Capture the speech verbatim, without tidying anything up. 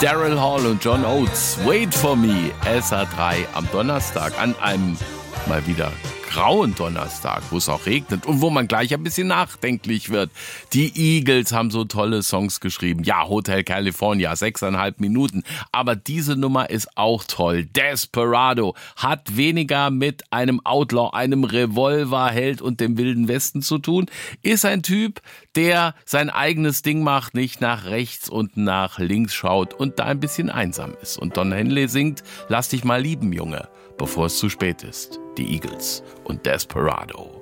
Daryl Hall und John Oates, Wait for Me, S A drei am Donnerstag, an einem mal wieder grauen Donnerstag, wo es auch regnet und wo man gleich ein bisschen nachdenklich wird. Die Eagles haben so tolle Songs geschrieben. Ja, Hotel California, sechseinhalb Minuten. Aber diese Nummer ist auch toll. Desperado hat weniger mit einem Outlaw, einem Revolverheld und dem Wilden Westen zu tun. Ist ein Typ, der sein eigenes Ding macht, nicht nach rechts und nach links schaut und da ein bisschen einsam ist. Und Don Henley singt, lass dich mal lieben, Junge, bevor es zu spät ist. Die Eagles und Desperado.